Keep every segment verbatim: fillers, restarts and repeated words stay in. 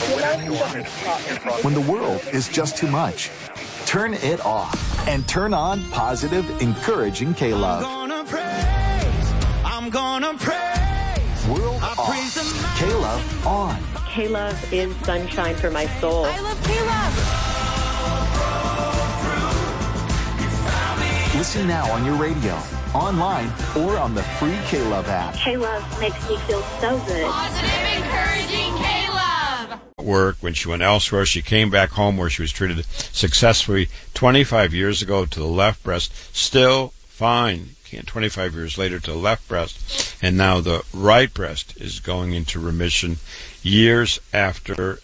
When the world is just too much, turn it off and turn on positive, encouraging K-Love. I'm gonna praise, I'm gonna praise. World off, K-Love on. K-Love is sunshine for my soul. I love K-Love. Listen now on your radio, online, or on the free K-Love app. K-Love makes me feel so good. Positive, encouraging K-Love. Work when she went elsewhere. She came back home where she was treated successfully twenty-five years ago to the left breast, still fine. twenty-five years later to the left breast, and now the right breast is going into remission years after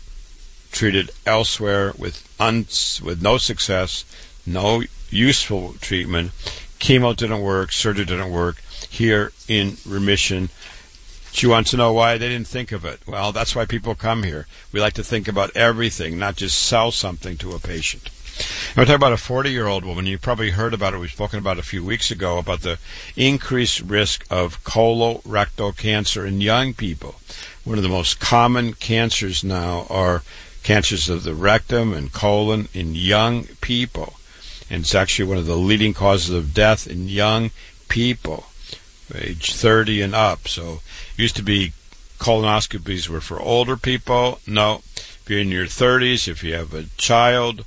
treated elsewhere with un- with no success, no useful treatment. Chemo didn't work, surgery didn't work. Here in remission. She wants to know why they didn't think of it. Well, that's why people come here. We like to think about everything, not just sell something to a patient. I'm going to talk about a forty-year-old woman. You probably heard about it. We've spoken about it a few weeks ago, about the increased risk of colorectal cancer in young people. One of the most common cancers now are cancers of the rectum and colon in young people. And it's actually one of the leading causes of death in young people, age thirty and up. So it used to be colonoscopies were for older people. No, if you're in your thirties, if you have a child,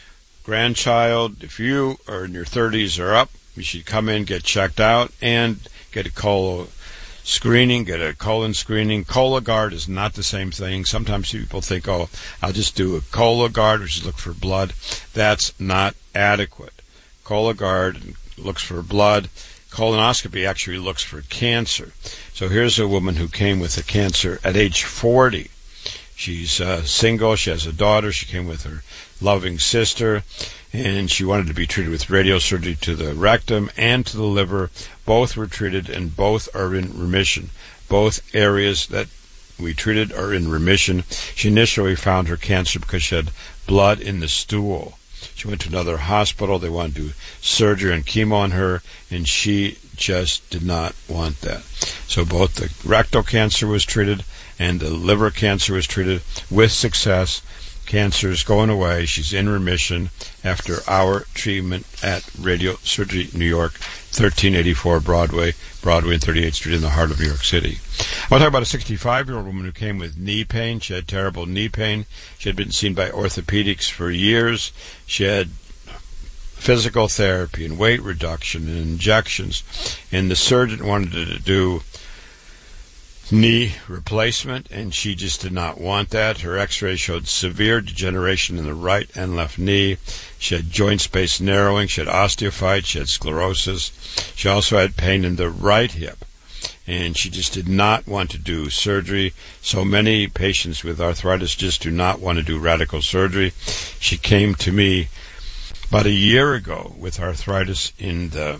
grandchild, if you are in your thirties or up, you should come in, get checked out, and get a colon screening, get a colon screening. Cologuard is not the same thing. Sometimes people think, oh, I'll just do a Cologuard, which is look for blood. That's not adequate. Cologuard looks for blood. Colonoscopy actually looks for cancer. So here's a woman who came with a cancer at age forty. She's uh, single. She has a daughter. She came with her loving sister, and she wanted to be treated with radiosurgery to the rectum and to the liver. Both were treated, and both are in remission. Both areas that we treated are in remission. She initially found her cancer because she had blood in the stool. She went to another hospital. They wanted to do surgery and chemo on her, and she just did not want that. So both the rectal cancer was treated and the liver cancer was treated with success. Cancer is going away. She's in remission after our treatment at Radio Surgery New York, thirteen eighty-four Broadway, Broadway and thirty-eighth Street in the heart of New York City. I want to talk about a sixty-five-year-old woman who came with knee pain. She had terrible knee pain. She had been seen by orthopedics for years. She had physical therapy and weight reduction and injections, and the surgeon wanted to do knee replacement, and she just did not want that. Her x-ray showed severe degeneration in the right and left knee. She had joint space narrowing. She had osteophytes. She had sclerosis. She also had pain in the right hip, and she just did not want to do surgery. So many patients with arthritis just do not want to do radical surgery. She came to me about a year ago with arthritis in the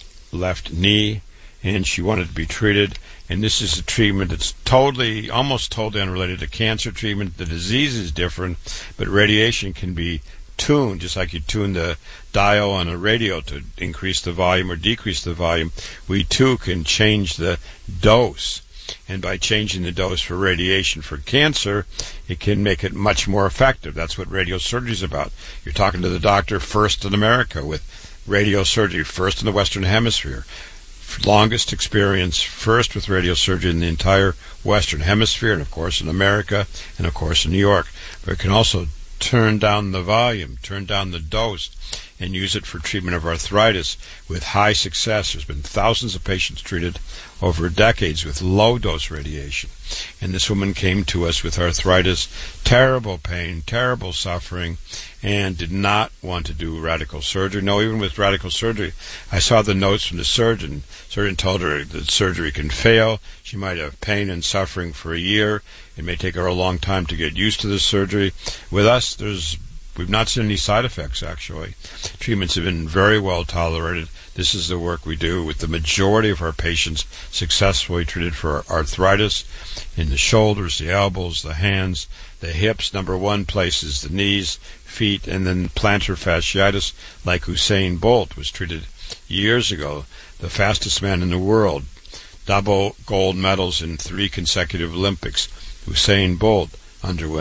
left knee, and she wanted to be treated. And this is a treatment that's totally, almost totally unrelated to cancer treatment. The disease is different, but radiation can be tuned, just like you tune the dial on a radio to increase the volume or decrease the volume. We too can change the dose. And by changing the dose for radiation for cancer, it can make it much more effective. That's what radiosurgery is about. You're talking to the doctor first in America with radiosurgery, first in the Western Hemisphere. Longest experience first with radiosurgery in the entire Western Hemisphere, and of course in America, and of course in New York. But it can also turn down the volume, turn down the dose, and use it for treatment of arthritis with high success. There's been thousands of patients treated over decades with low-dose radiation. And this woman came to us with arthritis, terrible pain, terrible suffering, and did not want to do radical surgery. No, even with radical surgery, I saw the notes from the surgeon. The surgeon told her that surgery can fail. She might have pain and suffering for a year. It may take her a long time to get used to the surgery. With us, there's we've not seen any side effects, actually. Treatments have been very well tolerated. This is the work we do with the majority of our patients successfully treated for arthritis in the shoulders, the elbows, the hands, the hips. Number one place is the knees, feet, and then plantar fasciitis, like Usain Bolt was treated years ago, the fastest man in the world, double gold medals in three consecutive Olympics. Usain Bolt underwent